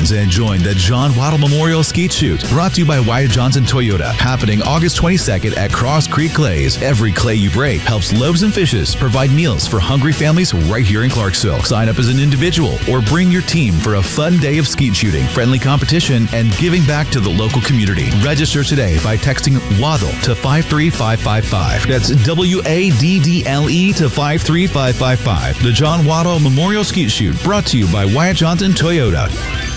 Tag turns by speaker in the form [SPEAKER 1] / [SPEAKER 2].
[SPEAKER 1] friends and join the John Waddle Memorial Skeet Shoot, brought to you by Wyatt Johnson Toyota, happening August 22nd at Cross Creek Clays. Every clay you break helps Loaves and Fishes provide meals for hungry families right here in Clarksville. Sign up as an individual or bring your team for a fun day of skeet shooting, friendly competition, and giving back to the local community. Register today by texting WADDLE to 53555. That's WADDLE to 53555. The John Waddle Memorial Skeet Shoot, brought to you by Wyatt Johnson Toyota.